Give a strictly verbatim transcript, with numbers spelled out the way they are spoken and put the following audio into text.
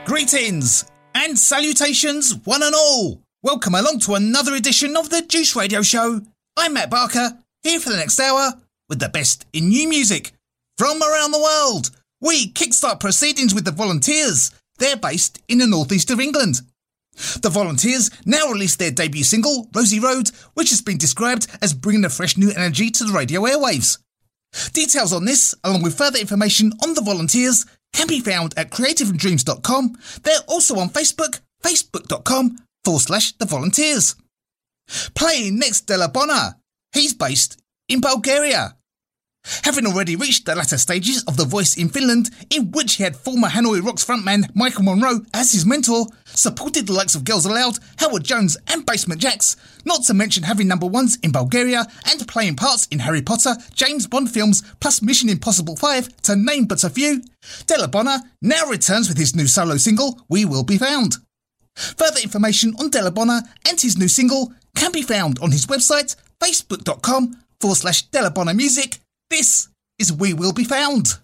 Greetings and salutations, one and all. Welcome along to another edition of the Juice Radio Show. I'm Matt Barker, here for the next hour with the best in new music from around the world. We kickstart proceedings with the Volunteers. They're based in the northeast of England. The Volunteers now released their debut single, Rosie Road, which has been described as bringing a fresh new energy to the radio airwaves. Details on this, along with further information on the Volunteers, can be found at creative and dreams dot com. They're also on Facebook, facebook.com forward slash the Volunteers. Playing next, Della Bona. He's based in Bulgaria. Having already reached the latter stages of The Voice in Finland, in which he had former Hanoi Rocks frontman Michael Monroe as his mentor, supported the likes of Girls Aloud, Howard Jones and Basement Jaxx, not to mention having number ones in Bulgaria and playing parts in Harry Potter, James Bond films, plus Mission Impossible five, to name but a few. Della Bona now returns with his new solo single, We Will Be Found. Further information on Della Bona and his new single can be found on his website, facebook.com forward slash Della Bona Music. This is We Will Be Found.